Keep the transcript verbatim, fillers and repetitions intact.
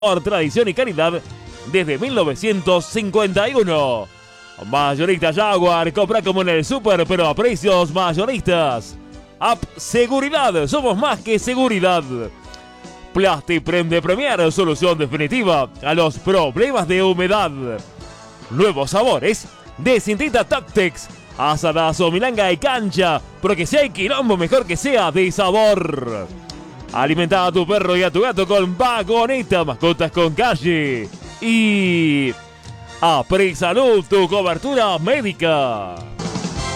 Por tradición y calidad desde mil novecientos cincuenta y uno. Mayorista Jaguar, compra como en el super, pero a precios mayoristas. App Seguridad, somos más que seguridad. Plastiprem de Premier, solución definitiva a los problemas de humedad. Nuevos sabores de cintita Tactex, asadas o milanga y cancha, porque si hay quilombo mejor que sea de sabor. Alimenta a tu perro y a tu gato con Vagoneta, mascotas con calle. Y Aprisalud, tu cobertura médica.